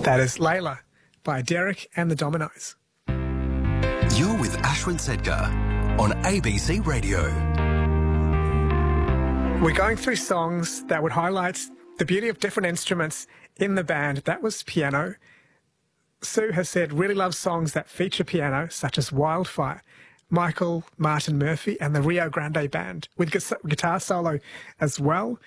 That is Layla by Derek and the Dominoes. You're with Ashwin Sedgar on ABC Radio. We're going through songs that would highlight the beauty of different instruments in the band. That was piano. Sue has said really loves songs that feature piano, such as Wildfire, Michael Martin Murphey and the Rio Grande Band, with guitar solo as well.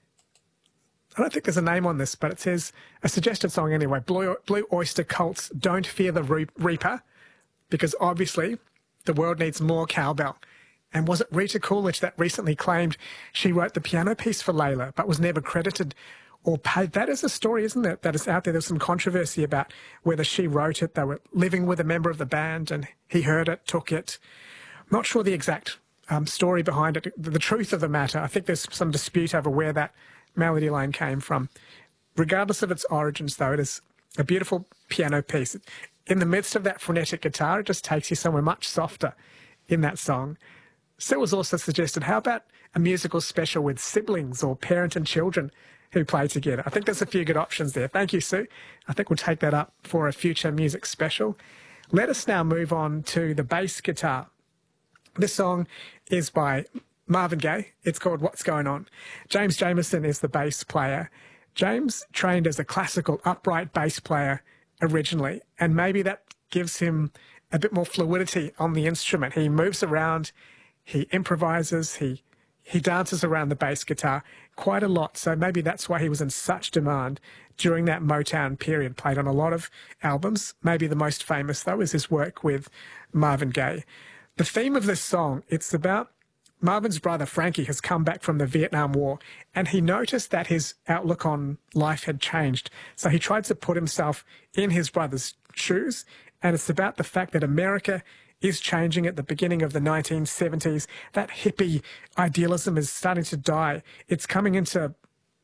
I don't think there's a name on this, but it says a suggested song anyway, Blue Oyster Cult's Don't Fear the Reaper, because obviously the world needs more cowbell. And was it Rita Coolidge that recently claimed she wrote the piano piece for Layla, but was never credited or paid? That is a story, isn't it, that is out there. There's some controversy about whether she wrote it. They were living with a member of the band and he heard it, took it. I'm not sure the exact story behind it, the truth of the matter. I think there's some dispute over where that melody line came from. Regardless of its origins, though, it is a beautiful piano piece. In the midst of that frenetic guitar, it just takes you somewhere much softer in that song. Sue was also suggested, how about a musical special with siblings or parent and children who play together? I think there's a few good options there. Thank you, Sue. I think we'll take that up for a future music special. Let us now move on to the bass guitar. This song is by Marvin Gaye. It's called What's Going On. James Jamerson is the bass player. James trained as a classical upright bass player originally, and maybe that gives him a bit more fluidity on the instrument. He moves around, he improvises, he dances around the bass guitar quite a lot, so maybe that's why he was in such demand during that Motown period, played on a lot of albums. Maybe the most famous, though, is his work with Marvin Gaye. The theme of this song, it's about Marvin's brother, Frankie, has come back from the Vietnam War, and he noticed that his outlook on life had changed. So he tried to put himself in his brother's shoes, and it's about the fact that America is changing at the beginning of the 1970s. That hippie idealism is starting to die. It's coming into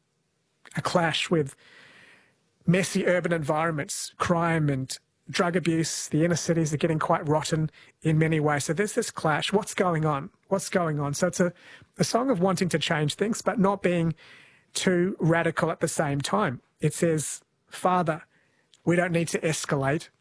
a clash with messy urban environments, crime and drug abuse. The inner cities are getting quite rotten in many ways. So there's this clash. What's going on? What's going on? So it's a song of wanting to change things, but not being too radical at the same time. It says, Father, we don't need to escalate.